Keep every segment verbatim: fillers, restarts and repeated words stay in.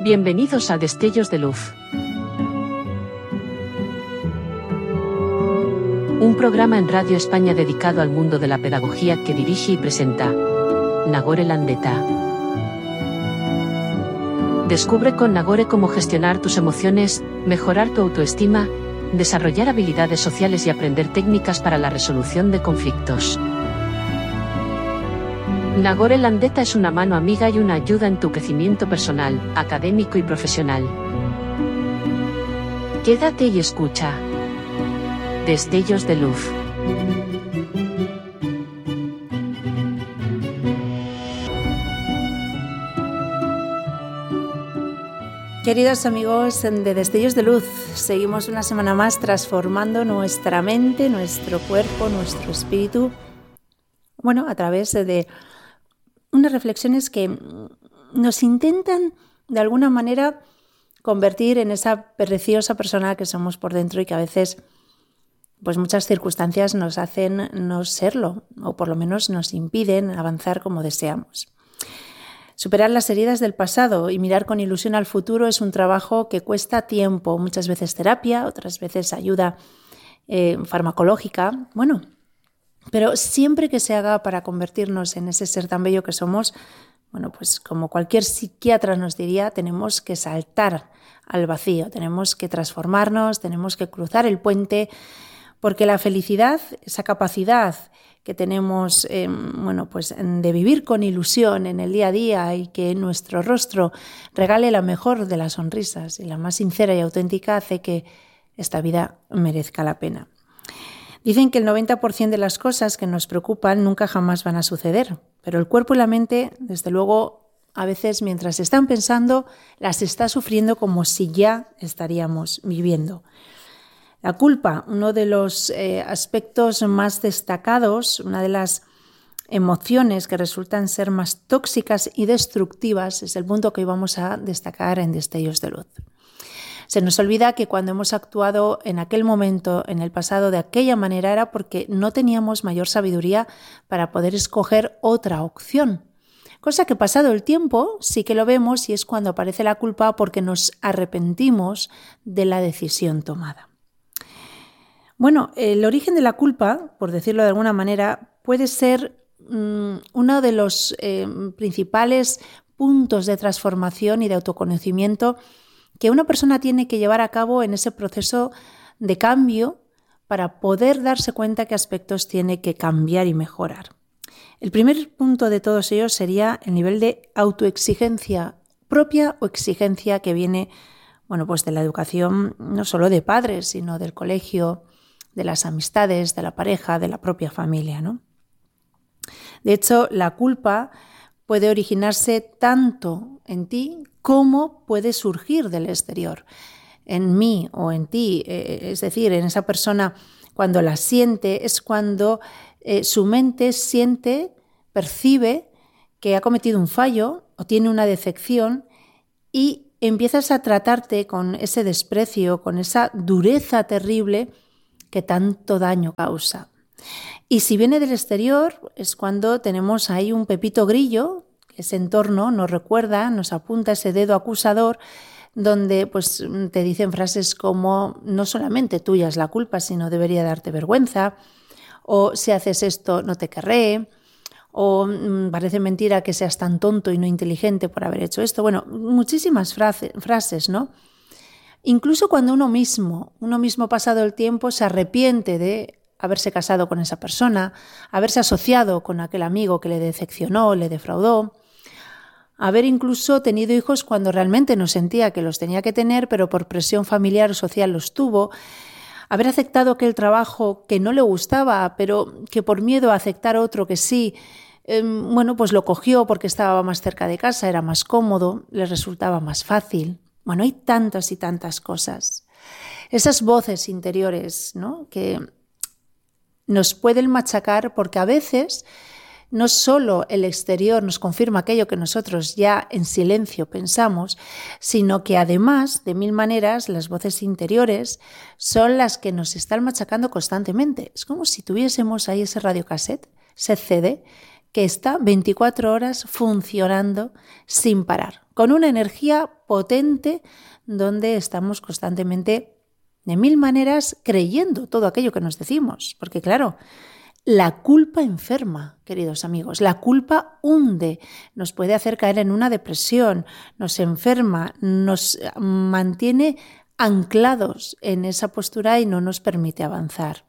Bienvenidos a Destellos de Luz. Un programa en Radio España dedicado al mundo de la pedagogía que dirige y presenta Nagore Landeta. Descubre con Nagore cómo gestionar tus emociones, mejorar tu autoestima, desarrollar habilidades sociales y aprender técnicas para la resolución de conflictos. Nagore Landeta es una mano amiga y una ayuda en tu crecimiento personal, académico y profesional. Quédate y escucha. Destellos de Luz. Queridos amigos de Destellos de Luz, seguimos una semana más transformando nuestra mente, nuestro cuerpo, nuestro espíritu, bueno, a través de unas reflexiones que nos intentan de alguna manera convertir en esa preciosa persona que somos por dentro y que a veces pues muchas circunstancias nos hacen no serlo o por lo menos nos impiden avanzar como deseamos. Superar las heridas del pasado y mirar con ilusión al futuro es un trabajo que cuesta tiempo, muchas veces terapia, otras veces ayuda eh, farmacológica, bueno, pero siempre que se haga para convertirnos en ese ser tan bello que somos, bueno, pues como cualquier psiquiatra nos diría, tenemos que saltar al vacío, tenemos que transformarnos, tenemos que cruzar el puente, porque la felicidad, esa capacidad que tenemos eh, bueno, pues de vivir con ilusión en el día a día y que nuestro rostro regale la mejor de las sonrisas y la más sincera y auténtica, hace que esta vida merezca la pena. Dicen que el noventa por ciento de las cosas que nos preocupan nunca jamás van a suceder, pero el cuerpo y la mente, desde luego, a veces mientras están pensando, las está sufriendo como si ya estaríamos viviendo. La culpa, uno de los eh, aspectos más destacados, una de las emociones que resultan ser más tóxicas y destructivas, es el punto que hoy vamos a destacar en Destellos de Luz. Se nos olvida que cuando hemos actuado en aquel momento, en el pasado, de aquella manera era porque no teníamos mayor sabiduría para poder escoger otra opción. Cosa que pasado el tiempo sí que lo vemos y es cuando aparece la culpa porque nos arrepentimos de la decisión tomada. Bueno, el origen de la culpa, por decirlo de alguna manera, puede ser um, uno de los eh, principales puntos de transformación y de autoconocimiento que una persona tiene que llevar a cabo en ese proceso de cambio para poder darse cuenta qué aspectos tiene que cambiar y mejorar. El primer punto de todos ellos sería el nivel de autoexigencia propia o exigencia que viene, bueno, pues de la educación no solo de padres, sino del colegio, de las amistades, de la pareja, de la propia familia, ¿no? De hecho, la culpa puede originarse tanto en ti como puede surgir del exterior, en mí o en ti, eh, es decir, en esa persona cuando la siente es cuando eh, su mente siente, percibe que ha cometido un fallo o tiene una decepción y empiezas a tratarte con ese desprecio, con esa dureza terrible que tanto daño causa. Y si viene del exterior es cuando tenemos ahí un pepito grillo. Ese entorno nos recuerda, nos apunta ese dedo acusador donde pues, te dicen frases como no solamente tuya es la culpa, sino debería darte vergüenza, o si haces esto no te querré, o mmm, parece mentira que seas tan tonto y no inteligente por haber hecho esto. Bueno, muchísimas frase, frases, ¿no? Incluso cuando uno mismo, uno mismo pasado el tiempo se arrepiente de haberse casado con esa persona, haberse asociado con aquel amigo que le decepcionó, le defraudó, haber incluso tenido hijos cuando realmente no sentía que los tenía que tener, pero por presión familiar o social los tuvo, haber aceptado aquel trabajo que no le gustaba, pero que por miedo a aceptar otro que sí, eh, bueno, pues lo cogió porque estaba más cerca de casa, era más cómodo, le resultaba más fácil. Bueno, hay tantas y tantas cosas. Esas voces interiores, ¿no?, que nos pueden machacar porque a veces no solo el exterior nos confirma aquello que nosotros ya en silencio pensamos, sino que además, de mil maneras, las voces interiores son las que nos están machacando constantemente. Es como si tuviésemos ahí ese radiocassette, ese C D, que está veinticuatro horas funcionando sin parar, con una energía potente donde estamos constantemente, de mil maneras, creyendo todo aquello que nos decimos. Porque claro, la culpa enferma, queridos amigos, la culpa hunde, nos puede hacer caer en una depresión, nos enferma, nos mantiene anclados en esa postura y no nos permite avanzar.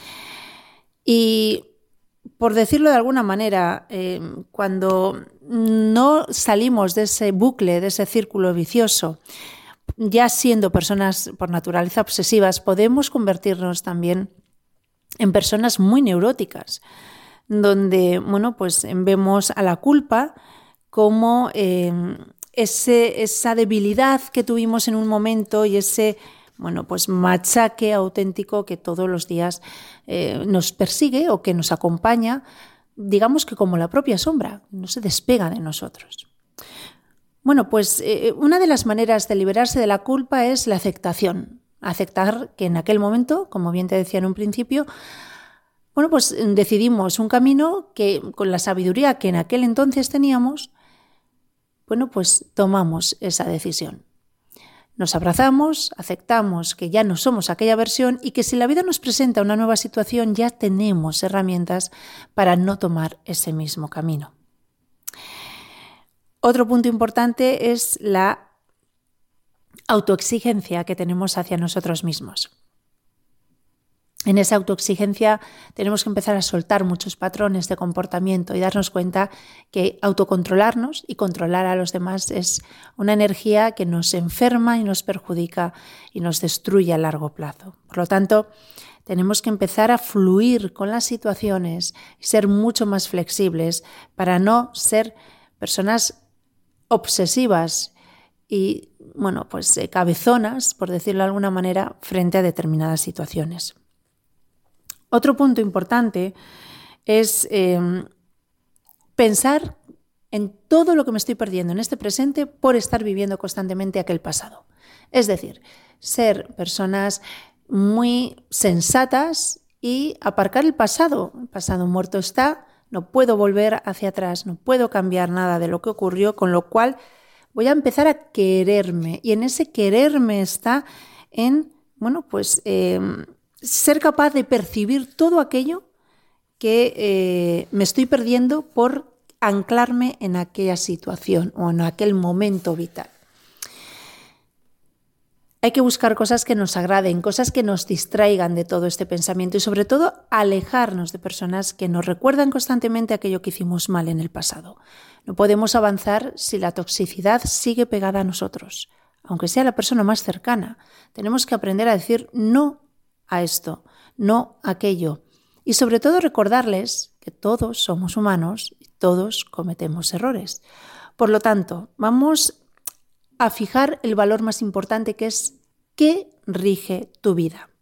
Y por decirlo de alguna manera, eh, cuando no salimos de ese bucle, de ese círculo vicioso, ya siendo personas por naturaleza obsesivas, podemos convertirnos también en personas muy neuróticas, donde bueno, pues vemos a la culpa como eh, ese, esa debilidad que tuvimos en un momento y ese bueno, pues machaque auténtico que todos los días eh, nos persigue o que nos acompaña, digamos que como la propia sombra, no se despega de nosotros. Bueno, pues eh, una de las maneras de liberarse de la culpa es la aceptación. Aceptar que en aquel momento, como bien te decía en un principio, bueno, pues decidimos un camino que con la sabiduría que en aquel entonces teníamos, bueno, pues tomamos esa decisión. Nos abrazamos, aceptamos que ya no somos aquella versión y que si la vida nos presenta una nueva situación ya tenemos herramientas para no tomar ese mismo camino. Otro punto importante es la autoexigencia que tenemos hacia nosotros mismos. En esa autoexigencia tenemos que empezar a soltar muchos patrones de comportamiento y darnos cuenta que autocontrolarnos y controlar a los demás es una energía que nos enferma y nos perjudica y nos destruye a largo plazo. Por lo tanto, tenemos que empezar a fluir con las situaciones y ser mucho más flexibles para no ser personas obsesivas y, bueno, pues eh, cabezonas, por decirlo de alguna manera, frente a determinadas situaciones. Otro punto importante es eh, pensar en todo lo que me estoy perdiendo en este presente por estar viviendo constantemente aquel pasado. Es decir, ser personas muy sensatas y aparcar el pasado. El pasado muerto está, no puedo volver hacia atrás, no puedo cambiar nada de lo que ocurrió, con lo cual voy a empezar a quererme. Y en ese quererme está en, bueno, pues eh, ser capaz de percibir todo aquello que eh, me estoy perdiendo por anclarme en aquella situación o en aquel momento vital. Hay que buscar cosas que nos agraden, cosas que nos distraigan de todo este pensamiento y sobre todo alejarnos de personas que nos recuerdan constantemente aquello que hicimos mal en el pasado. No podemos avanzar si la toxicidad sigue pegada a nosotros, aunque sea la persona más cercana. Tenemos que aprender a decir no a esto, no a aquello. Y sobre todo recordarles que todos somos humanos y todos cometemos errores. Por lo tanto, vamos a fijar el valor más importante, que es qué rige tu vida.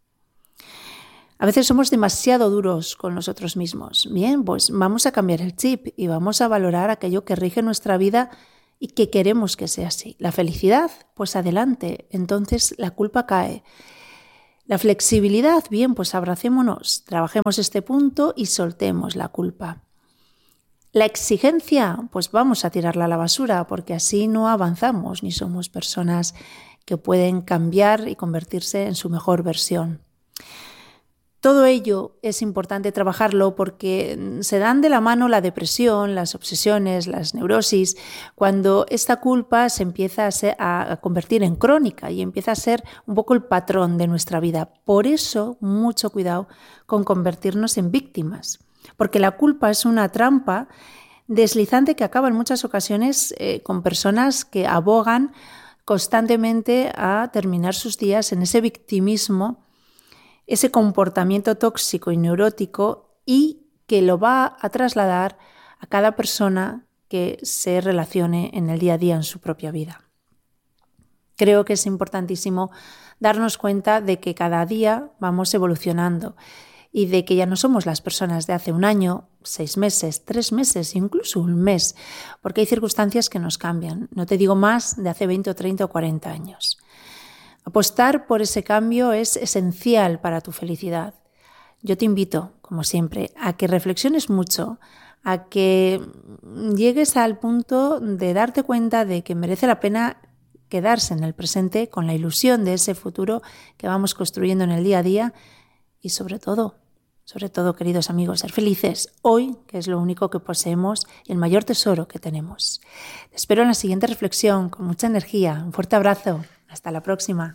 A veces somos demasiado duros con nosotros mismos. Bien, pues vamos a cambiar el chip y vamos a valorar aquello que rige nuestra vida y que queremos que sea así. La felicidad, pues adelante, entonces la culpa cae. La flexibilidad, bien, pues abracémonos, trabajemos este punto y soltemos la culpa. La exigencia, pues vamos a tirarla a la basura porque así no avanzamos ni somos personas que pueden cambiar y convertirse en su mejor versión. Todo ello es importante trabajarlo porque se dan de la mano la depresión, las obsesiones, las neurosis, cuando esta culpa se empieza a, ser, a convertir en crónica y empieza a ser un poco el patrón de nuestra vida. Por eso, mucho cuidado con convertirnos en víctimas, porque la culpa es una trampa deslizante que acaba en muchas ocasiones eh, con personas que abogan constantemente a terminar sus días en ese victimismo, ese comportamiento tóxico y neurótico y que lo va a trasladar a cada persona que se relacione en el día a día en su propia vida. Creo que es importantísimo darnos cuenta de que cada día vamos evolucionando y de que ya no somos las personas de hace un año, seis meses, tres meses, incluso un mes, porque hay circunstancias que nos cambian. No te digo más de hace veinte o treinta o cuarenta años. Apostar por ese cambio es esencial para tu felicidad. Yo te invito, como siempre, a que reflexiones mucho, a que llegues al punto de darte cuenta de que merece la pena quedarse en el presente con la ilusión de ese futuro que vamos construyendo en el día a día y sobre todo, sobre todo, queridos amigos, ser felices hoy, que es lo único que poseemos y el mayor tesoro que tenemos. Te espero en la siguiente reflexión con mucha energía. Un fuerte abrazo. Hasta la próxima.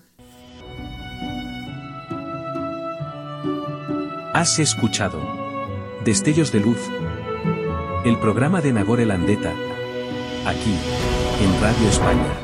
Has escuchado Destellos de Luz, el programa de Nagore Landeta, aquí, en Radio España.